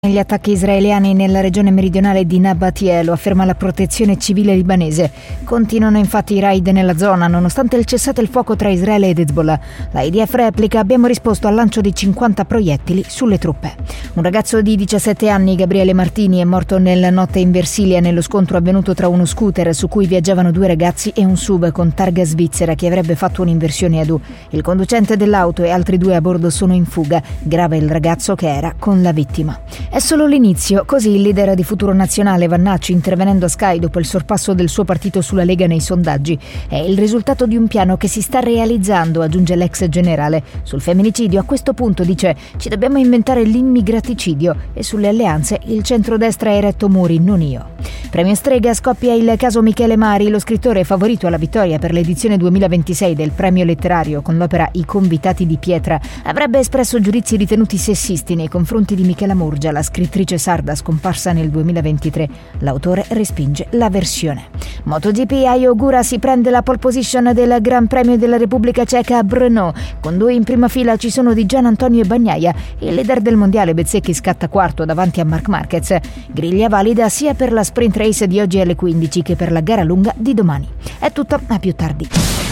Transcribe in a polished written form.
Gli attacchi israeliani nella regione meridionale di Nabatie, lo afferma la protezione civile libanese. Continuano infatti i raid nella zona, nonostante il cessate il fuoco tra Israele ed Hezbollah. La IDF replica: abbiamo risposto al lancio di 50 proiettili sulle truppe. Un ragazzo di 17 anni, Gabriele Martini, è morto nella notte in Versilia nello scontro avvenuto tra uno scooter su cui viaggiavano due ragazzi e un sub con targa svizzera che avrebbe fatto un'inversione ad U. Il conducente dell'auto e altri due a bordo sono in fuga. Grave il ragazzo che era con la vittima. È solo l'inizio, così il leader di Futuro Nazionale Vannacci, intervenendo a Sky dopo il sorpasso del suo partito sulla Lega nei sondaggi. È il risultato di un piano che si sta realizzando, aggiunge l'ex generale. Sul femminicidio a questo punto dice: ci dobbiamo inventare l'immigraticidio, e sulle alleanze il centrodestra ha eretto muri, non io. Premio Strega, scoppia il caso Michele Mari, lo scrittore favorito alla vittoria per l'edizione 2026 del premio letterario con l'opera I convitati di pietra. Avrebbe espresso giudizi ritenuti sessisti nei confronti di Michela Murgia, la scrittrice sarda scomparsa nel 2023. L'autore respinge la versione. MotoGP, Ayo Ogura si prende la pole position del Gran Premio della Repubblica Ceca a Brno. Con due in prima fila ci sono di Gian Antonio e Bagnaia. Il leader del mondiale Bezzecchi scatta quarto davanti a Marc Marquez. Griglia valida sia per la sprint race di oggi alle 15 che per la gara lunga di domani. È tutto, a più tardi.